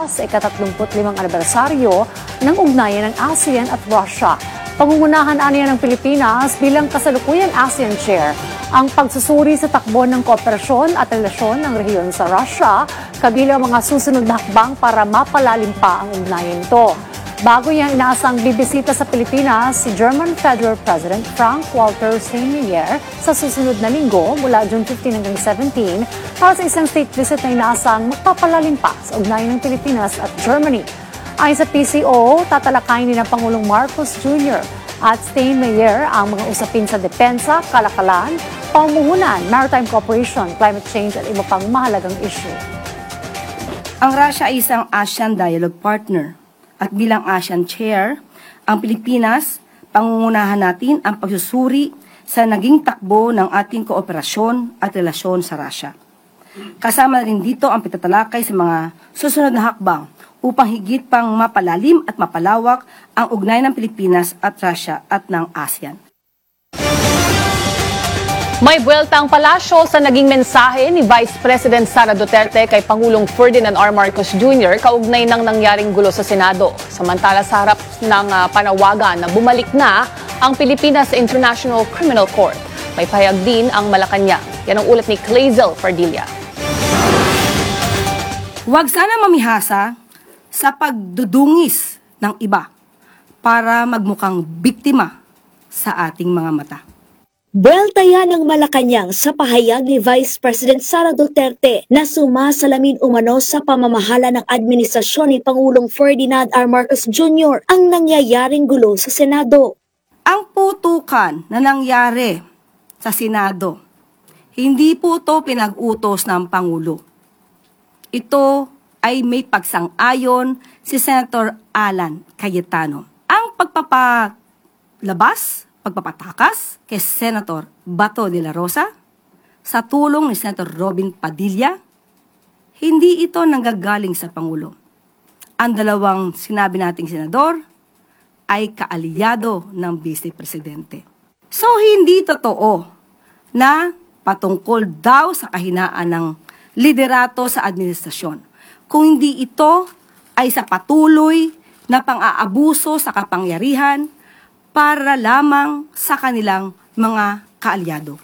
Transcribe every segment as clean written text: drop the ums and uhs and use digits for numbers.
sa ika-35 anibersaryo ng ugnayan ng ASEAN at Russia. Pangungunahan aniya ng Pilipinas bilang kasalukuyang ASEAN Chair ang pagsusuri sa takbo ng kooperasyon at relasyon ng rehiyon sa Russia, kabilang mga susunod na hakbang para mapalalim pa ang ugnayan ito. Bago niyang inaasang bibisita sa Pilipinas si German Federal President Frank-Walter Steinmeier sa susunod na linggo mula June 15 hanggang 17 para sa isang state visit na inaasang magpapalalim pa sa ugnayan ng Pilipinas at Germany. Ayon sa PCO, tatalakayin ni ng Pangulong Marcos Jr. at Steinmeier ang mga usapin sa depensa, kalakalan, pamumuhunan, maritime cooperation, climate change at iba pang mahalagang issue. Ang Russia ay isang ASEAN Dialogue Partner. At bilang ASEAN Chair, ang Pilipinas, pangungunahan natin ang pagsusuri sa naging takbo ng ating kooperasyon at relasyon sa Russia. Kasama rin dito ang pagtatalakay sa mga susunod na hakbang upang higit pang mapalalim at mapalawak ang ugnayan ng Pilipinas at Russia at ng ASEAN. May buweltang palasyo sa naging mensahe ni Vice President Sara Duterte kay Pangulong Ferdinand R. Marcos Jr. kaugnay ng nangyaring gulo sa Senado. Samantala sa harap ng panawagan na bumalik na ang Pilipinas sa International Criminal Court. May pahayag din ang Malacanang. Yan ang ulat ni Clazel Fardilla. Huwag sana mamihasa sa pagdudungis ng iba para magmukhang biktima sa ating mga mata. Buwelta yan ng Malacanang sa pahayag ni Vice President Sara Duterte na sumasalamin umano sa pamamahala ng administrasyon ni Pangulong Ferdinand R. Marcos Jr. ang nangyayaring gulo sa Senado. Ang putukan na nangyari sa Senado, hindi po ito pinag-utos ng Pangulo. Ito ay may pagsang-ayon si Senator Alan Cayetano. Ang pagpapatakas kay Senator Bato de la Rosa sa tulong ni Senator Robin Padilla, hindi ito nanggagaling sa Pangulo. Ang dalawang sinabi nating senador ay kaalyado ng Vice Presidente. So hindi totoo na patungkol daw sa kahinaan ng liderato sa administrasyon, kung hindi ito ay sa patuloy na pang-aabuso sa kapangyarihan para lamang sa kanilang mga kaalyado.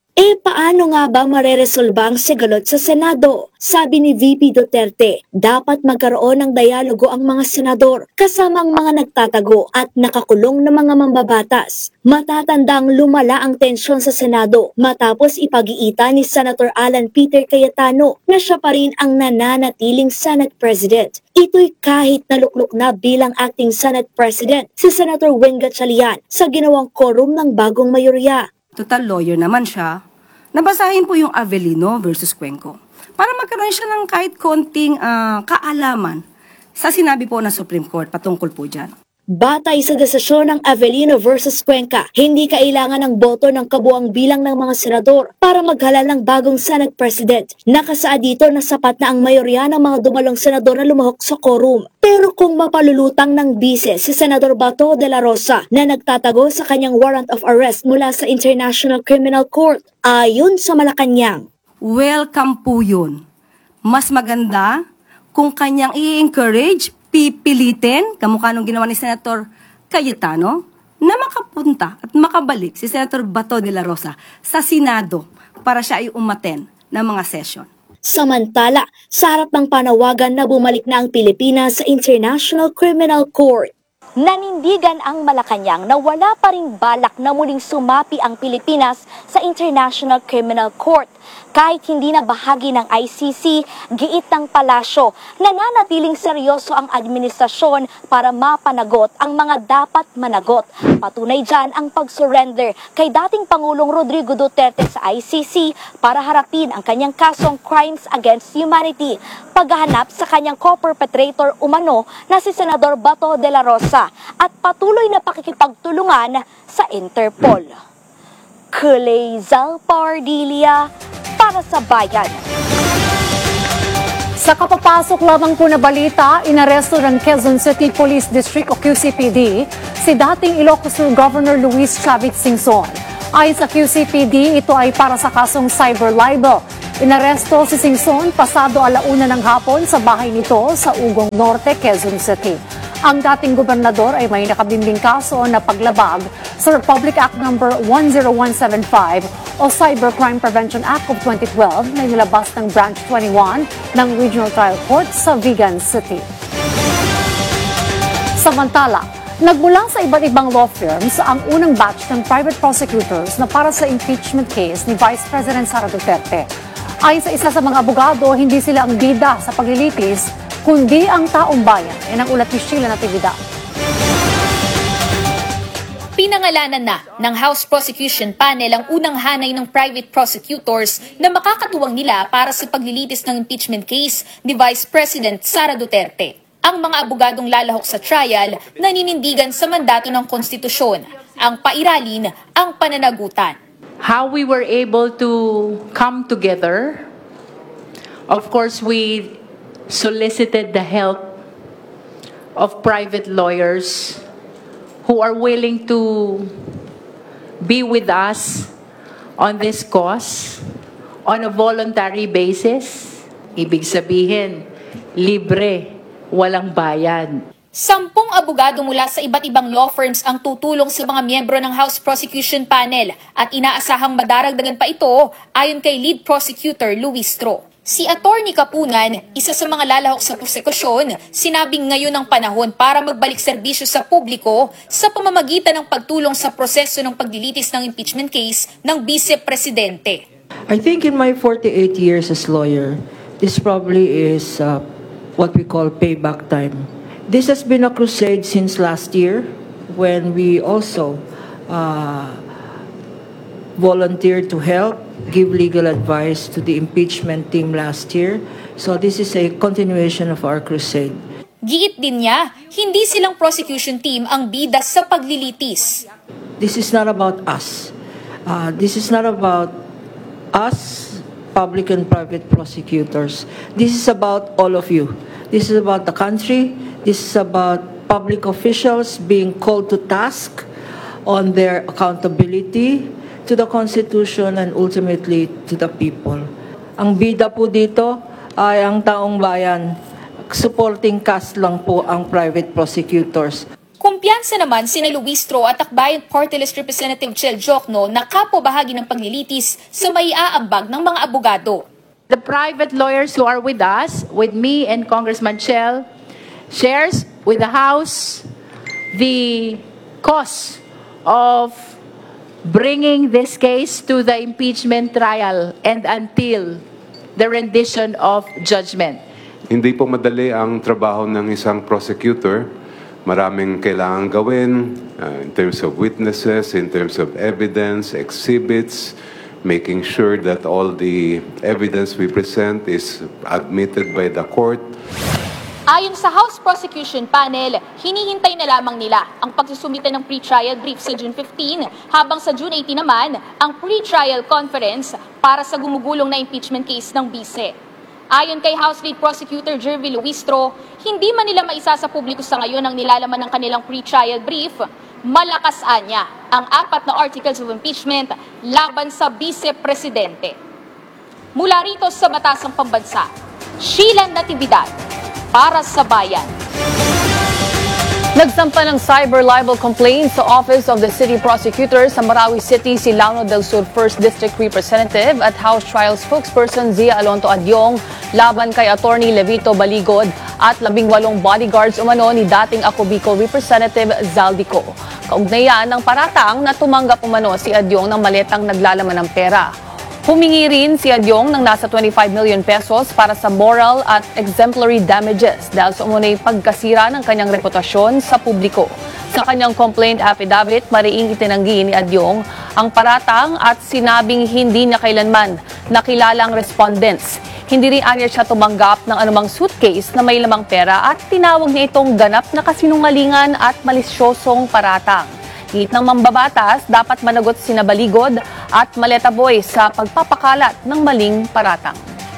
Paano nga ba mareresolba ang sigalot sa Senado? Sabi ni VP Duterte, dapat magkaroon ng dialogo ang mga senador kasama ang mga nagtatago at nakakulong na mga mambabatas. Matatandang lumala ang tensyon sa Senado matapos ipag-iita ni Senator Alan Peter Cayetano na siya pa rin ang nananatiling Senate President. Ito'y kahit naluklok na bilang acting Senate President si Senator Wing Gatchalian sa ginawang quorum ng bagong mayorya. Total lawyer naman siya. Nabasahin po yung Avellino versus Cuenco para magkaroon siya ng kahit konting kaalaman sa sinabi po ng Supreme Court patungkol po dyan. Batay sa desisyon ng Avellino versus Cuenca, hindi kailangan ng boto ng kabuang bilang ng mga senador para maghalal ng bagong Senate President. Nakasaad dito na sapat na ang mayorya ng mga dumalong senador na lumahok sa quorum. Pero kung mapalulutang ng bise si Senador Bato de la Rosa na nagtatago sa kanyang warrant of arrest mula sa International Criminal Court, ayon sa Malacanang, welcome po yun. Mas maganda kung kanyang i-encourage, pipilitin, kamukha nung ginawa ni Senator Cayetano, na makapunta at makabalik si Senator Bato de la Rosa sa Senado para siya ay umaten ng mga session. Samantala, sa harap ng panawagan na bumalik na ang Pilipinas sa International Criminal Court, nanindigan ang Malacanang na wala pa ring balak na muling sumapi ang Pilipinas sa International Criminal Court. Kahit hindi na bahagi ng ICC, giit ng palasyo, nananatiling seryoso ang administrasyon para mapanagot ang mga dapat managot. Patunay dyan ang pag-surrender kay dating Pangulong Rodrigo Duterte sa ICC para harapin ang kanyang kasong crimes against humanity, paghahanap sa kanyang co-perpetrator umano na si Senador Bato de la Rosa at patuloy na pakikipagtulungan sa Interpol. Clazel Fardilla para sa Bayan. Sa kapapasok lamang po na balita, inaresto ng Quezon City Police District o QCPD si dating Ilocos Sur Governor Luis Chavit Singson. Ayon sa QCPD, ito ay para sa kasong cyber libel. Inaresto si Singson pasado 1:00 ng hapon sa bahay nito sa Ugong Norte, Quezon City. Ang dating gobernador ay may nakabimbing kaso na paglabag sa Republic Act No. 10175 o Cybercrime Prevention Act of 2012 na nilabas ng Branch 21 ng Regional Trial Court sa Vigan City. Samantala, nagmula sa iba't ibang law firms ang unang batch ng private prosecutors na para sa impeachment case ni Vice President Sara Duterte. Ayon sa isa sa mga abogado, hindi sila ang bida sa paglilitis, kundi ang taong bayan. Yan ang ulat ni Sheila Natividad. Pinangalanan na ng House Prosecution Panel ang unang hanay ng private prosecutors na makakatuwang nila para sa paglilitis ng impeachment case ni Vice President Sara Duterte. Ang mga abogadong lalahok sa trial naninindigan sa mandato ng konstitusyon. Ang pairalin, ang pananagutan. How we were able to come together, of course, we solicited the help of private lawyers who are willing to be with us on this cause on a voluntary basis. Ibig sabihin, libre, walang bayad. 10 abogado mula sa iba't ibang law firms ang tutulong sa mga miyembro ng House Prosecution Panel at inaasahang madaragdagan pa ito ayon kay Lead Prosecutor Luis Tro. Si Attorney Kapunan, isa sa mga lalahok sa prosekusyon, sinabing ngayon ang panahon para magbalik serbisyo sa publiko sa pamamagitan ng pagtulong sa proseso ng paglilitis ng impeachment case ng Vice-Presidente. I think in my 48 years as lawyer, this probably is what we call payback time. This has been a crusade since last year when we also volunteered to help, give legal advice to the impeachment team last year. So this is a continuation of our crusade. Giit din niya, hindi silang prosecution team ang bida sa paglilitis. This is not about us. This is not about us, public and private prosecutors. This is about all of you. This is about the country. This is about public officials being called to task on their accountability to the Constitution and ultimately to the people. Ang bida po dito ay ang taong bayan. Supporting cast lang po ang private prosecutors. Kumpiyansa naman sina Luis Tro at Akbayan Party List Representative Chel Jokno na kapwa-bahagi ng paglilitis sa maiaambag ng mga abogado. The private lawyers who are with us, with me and Congressman Chel, shares with the House the cost of bringing this case to the impeachment trial and until the rendition of judgment. Hindi po madali ang trabaho ng isang prosecutor. Maraming kailangan gawin in terms of witnesses, in terms of evidence, exhibits, making sure that all the evidence we present is admitted by the court. Ayon sa House Prosecution Panel, hinihintay na lamang nila ang pagsusumite ng pre-trial brief sa June 15 habang sa June 18 naman ang pre-trial conference para sa gumugulong na impeachment case ng Vice. Ayon kay House Lead Prosecutor Jervy Luistro, hindi man nila maisa sa publiko sa ngayon ang nilalaman ng kanilang pre-trial brief. Malakas anya ang 4 na articles of impeachment laban sa Vice-Presidente. Mula rito sa Batasang Pambansa, Sheila Natividad, para sa Bayan. Nagsampa ng cyber libel complaint sa Office of the City Prosecutor sa Marawi City si Launo del Sur 1st District Representative at House Trial Spokesperson Zia Alonto Adyong laban kay Attorney Levito Baligod at 18 bodyguards umano ni dating Ako Bicol Representative Zaldico. Kaugnayan ng paratang na tumanggap umano si Adyong ng maletang naglalaman ng pera. Humingi rin si Adyong ng nasa 25 million pesos para sa moral at exemplary damages dahil sa umunay pagkasira ng kanyang reputasyon sa publiko. Sa kanyang complaint affidavit, mariing itinanggi ni Adyong ang paratang at sinabing hindi niya kailanman nakilala ang respondents. Hindi rin anya siya tumanggap ng anumang suitcase na may lamang pera at tinawag niya itong ganap na kasinungalingan at malisyosong paratang. Higit ng mambabatas, dapat managot sina Baligod at Maleta Boy sa pagpapakalat ng maling paratang.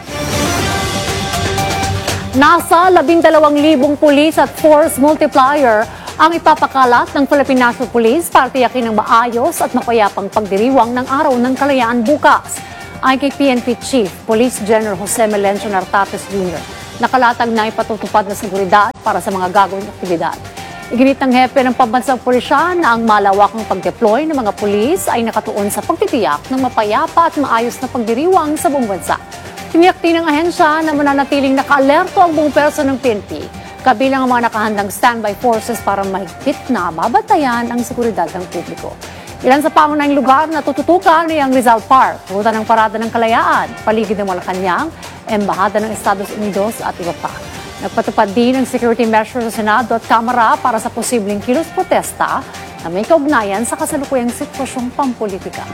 Nasa 12,000 pulis at force multiplier ang ipapakalat ng Philippine National Police para tiyakin ng maayos at mapayapang pagdiriwang ng Araw ng Kalayaan bukas. ay kay PNP Chief Police General Jose Melencio Nartates Jr. Nakalatag na ipatutupad na seguridad para sa mga gagawing aktibidad. Iginit ng hepe ng pambansang pulisya na ang malawakang pag-deploy ng mga pulis ay nakatuon sa pagtitiyak ng mapayapa at maayos na pagdiriwang sa buong bansa. Tiniyak din ng ahensya na mananatiling naka-alerto ang buong perso ng PNP, kabilang ang mga nakahandang standby forces para mahigpit na babatayan ang seguridad ng publiko. Ilan sa pangunahing lugar na tututukan ay ang Rizal Park, ruta ng Parada ng Kalayaan, paligid ng Malacanang, Embahada ng Estados Unidos at iba pa. Nagpatupad din ng security measures sa Senado at Kamara para sa posibleng kilos protesta na may kaugnayan sa kasalukuyang sitwasyong pampolitika.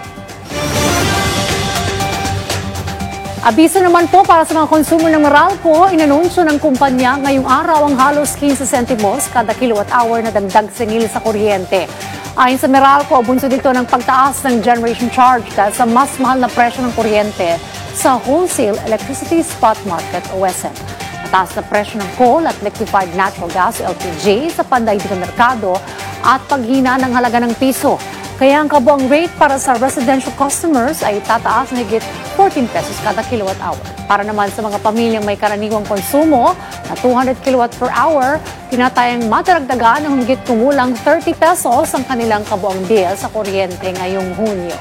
Abiso naman po para sa mga consumer ng Meralco, inanunsyo ng kumpanya ngayong araw ang halos 15 centimos kada kilowatt-hour na dagdag singil sa kuryente. Ayon sa Meralco, bunso dito ng pagtaas ng generation charge dahil sa mas mahal na presyo ng kuryente sa Wholesale Electricity Spot Market o WESM. Mataas na presyo ng coal at liquefied natural gas o LPG sa pandaigdigang merkado at paghina ng halaga ng piso. Kaya ang kabuang rate para sa residential customers ay tataas na higit 14 pesos kada kilowatt-hour. Para naman sa mga pamilyang may karaniwang konsumo na 200 kilowatt per hour, tinatayang madaragdagan ng higit kumulang 30 pesos ang kanilang kabuang bill sa kuryente ngayong Hunyo.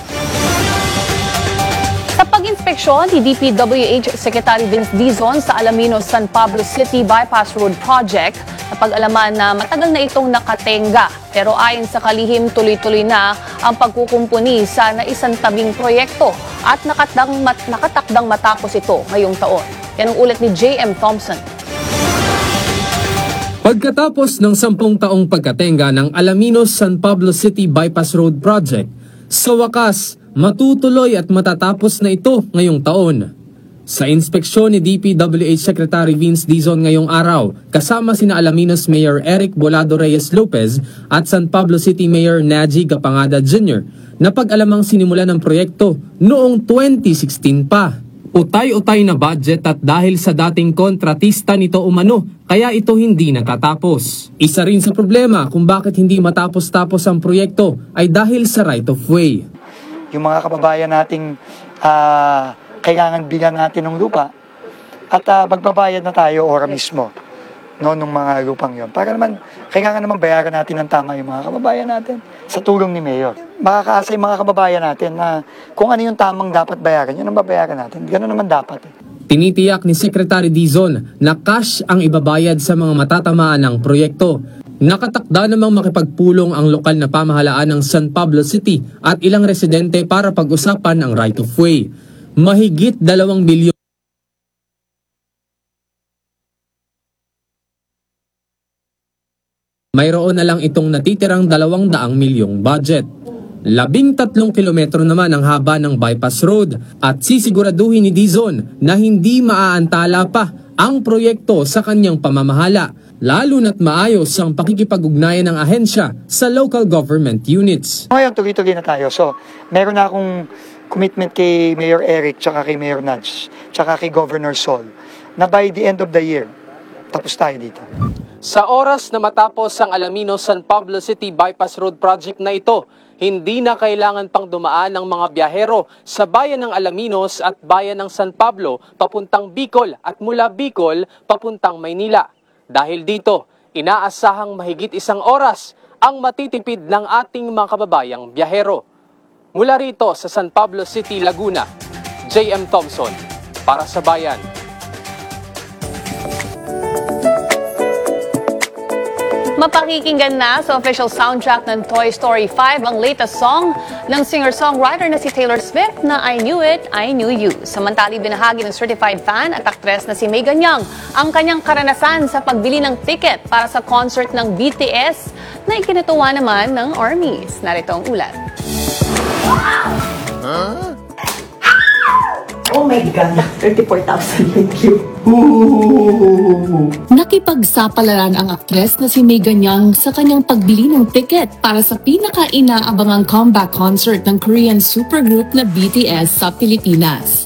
Sa pag-inspeksyon ni DPWH Secretary Vince Dizon sa Alaminos, San Pablo City Bypass Road Project, napag-alaman na matagal na itong nakatenga. Pero ayon sa kalihim, tuloy-tuloy na ang pagkukumpuni sa naisang tabing proyekto at nakatakdang matapos ito ngayong taon. Yan ang ulat ni J.M. Thompson. Pagkatapos ng 10 taong pagkatenga ng Alaminos San Pablo City Bypass Road Project, sa wakas, matutuloy at matatapos na ito ngayong taon. Sa inspeksyon ni DPWH Secretary Vince Dizon ngayong araw, kasama sina Alaminos Mayor Eric Bolado Reyes Lopez at San Pablo City Mayor Naji Gapangada Jr. na pag-alamang sinimula ng proyekto noong 2016 pa. Utay-utay na budget at dahil sa dating kontratista nito umano, kaya ito hindi nakatapos. Isa rin sa problema kung bakit hindi matapos-tapos ang proyekto ay dahil sa right of way. Yung mga kababayan nating kailangan bilan natin ng lupa at magbabayad na tayo ora mismo nung mga lupang yon. Para naman, kailangan naman bayaran natin ng tama yung mga kababayan natin sa tulong ni Mayor. Makakaasa yung mga kababayan natin na kung ano yung tamang dapat bayaran, yun ang babayaran natin. Gano'n naman dapat. Tinitiyak ni Secretary Dizon na cash ang ibabayad sa mga matatamaan ng proyekto. Nakatakda namang makipagpulong ang lokal na pamahalaan ng San Pablo City at ilang residente para pag-usapan ang right of way. Mahigit 2 bilyon. Mayroon na lang itong natitirang 200 milyong budget. 13 kilometro naman ang haba ng bypass road at sisiguraduhin ni Dizon na hindi maaantala pa ang proyekto sa kanyang pamamahala, lalo na't maayos ang pakikipag-ugnayan ng ahensya sa local government units. Ngayon, tuloy-tuloy na tayo. So, meron na akong commitment kay Mayor Eric, tsaka kay Mayor Nudge, tsaka kay Governor Sol, na by the end of the year, tapos tayo dito. Sa oras na matapos ang Alaminos San Pablo City Bypass Road Project na ito, hindi na kailangan pang dumaan ng mga biyahero sa bayan ng Alaminos at bayan ng San Pablo papuntang Bicol at mula Bicol papuntang Maynila. Dahil dito, inaasahang mahigit 1 oras ang matitipid ng ating mga kababayang biyahero. Mula rito sa San Pablo City, Laguna, J.M. Thompson, para sa Bayan. Mapakikinggan na sa official soundtrack ng Toy Story 5 ang latest song ng singer-songwriter na si Taylor Swift na I Knew It, I Knew You. Samantali, binahagi ng certified fan at actress na si Megan Young ang kanyang karanasan sa pagbili ng ticket para sa concert ng BTS na ikinatuwa naman ng ARMYs. Narito ang ulat. Oh my God, 34,000, thank you. Nakipagsapalaran ang aktres na si Megan Young sa kanyang pagbili ng tiket para sa pinaka-inaabangang comeback concert ng Korean supergroup na BTS sa Pilipinas.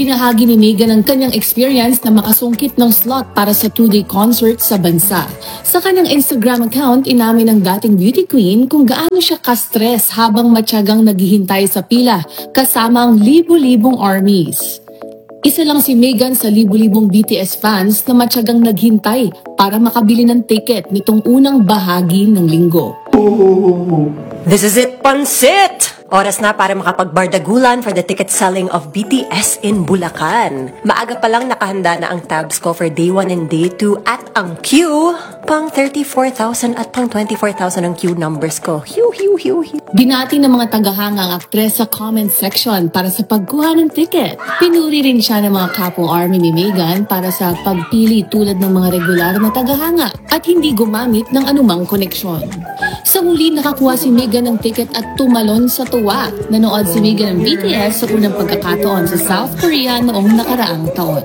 Ibinahagi ni Megan ang kanyang experience na makasungkit ng slot para sa 2-day concert sa bansa. Sa kanyang Instagram account, inamin ng dating beauty queen kung gaano siya ka-stress habang matyagang naghihintay sa pila kasama ang libu-libong armies. Isa lang si Megan sa libu-libong BTS fans na matyagang naghintay para makabili ng ticket nitong unang bahagi ng linggo. This is it, Pansit! Oras na para makapagbardagulan for the ticket selling of BTS in Bulacan. Maaga pa lang nakahanda na ang tabs ko for day 1 and day 2 at ang queue, pang 34,000 at pang 24,000 ang queue numbers ko. Binati ng mga tagahanga ang aktres sa comment section para sa pagkuha ng ticket. Pinuri rin siya ng mga kapong army ni Megan para sa pagpili tulad ng mga regular na tagahanga at hindi gumamit ng anumang koneksyon. Sa huli, nakakuha si Megan ng ticket at tumalon sa tuwa. Nanood si Megan ng BTS sa unang pagkakataon sa South Korea noong nakaraang taon.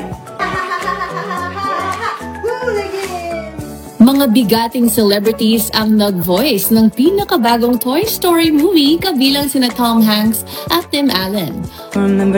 Mga bigating celebrities ang nag-voice ng pinakabagong Toy Story movie kabilang sina Tom Hanks at Tim Allen. Remember